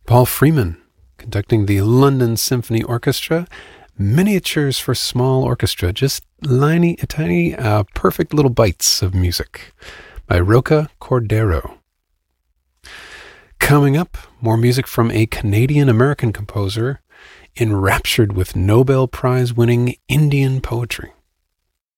Paul Freeman, conducting the London Symphony Orchestra, Miniatures for Small Orchestra, just tiny, perfect little bites of music by Roca Cordero. Coming up, more music from a Canadian-American composer enraptured with Nobel Prize-winning Indian poetry.